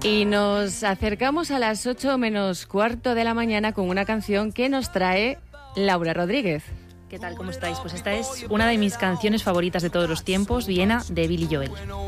Y nos acercamos a las 8 menos cuarto de la mañana con una canción que nos trae Laura Rodríguez. ¿Qué tal? ¿Cómo estáis? Pues esta es una de mis canciones favoritas de todos los tiempos, Viena, de Billy Joel.